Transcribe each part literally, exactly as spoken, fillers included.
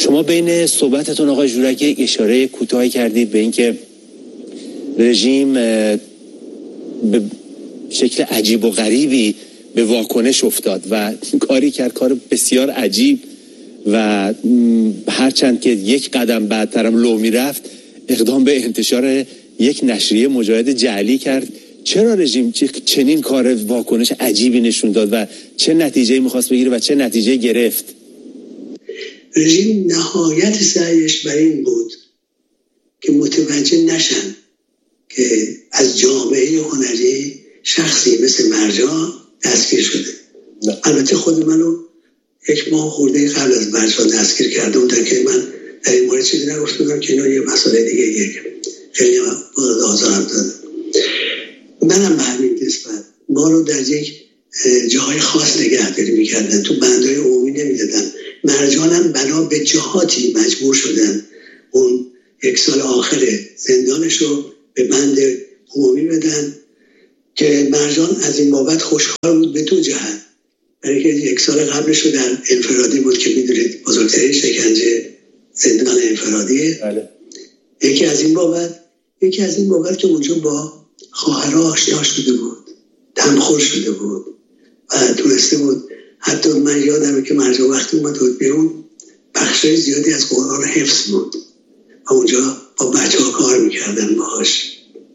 شما بین صحبتتون آقای ژورک اشاره کوتاهی کردید به اینکه رژیم به شکل عجیب و غریبی به واکنش افتاد و کاری کرد، کار بسیار عجیب، و هرچند که یک قدم بعدترم لو میرفت اقدام به انتشار یک نشریه مجاهد جعلی کرد. چرا رژیم چنین کار واکنش عجیبی نشون داد و چه نتیجه‌ای می‌خواست بگیره و چه نتیجه گرفت؟ رژیم نهایت سعیش بر این بود که متوجه نشن که از جامعه هنری شخصی مثل مرجان دستگیر شده. نه. البته خود منو یک ماه خورده قبل از مرجان دستگیر کرده بودن که من در این مورد چیزی نگفته بودم که اینا یه مسئله دیگه یک خیلی مورد آزارم دادم. منم به همین نسبت ما رو در یک جاهای خاص نگهداری میکردن، تو بندهای عمومی نمیدادن. مرجانم بنا به جهاتی مجبور شدن اون یک سال آخر زندانش رو به بند عمومی بدن که مرجان از این بابت خوشحال بود به دو جهت. برای که یک سال قبلش رو در انفرادی بود که میدونید بزرگترین شکنجه زندان انفرادیه. بله. یکی از این بابت یکی از این بابت که اونجا با خواهرها آشنا شده بود، دمخور شده بود و تونسته بود. حتی من یادمه که مرجان وقتی اومد بود بیرون بخشای زیادی از قرآن حفظ بود و اونجا با بچه ها کار میکردن باهاش.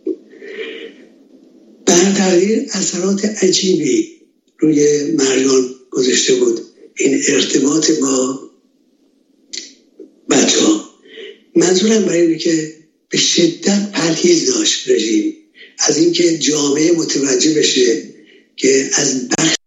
بر تغییر اثرات عجیبی روی مرجان گذاشته بود این ارتباط با بچه ها. منظورم برای اینه که به شدت پرهیز داشت رژیم از اینکه جامعه متوجه بشه که از بخش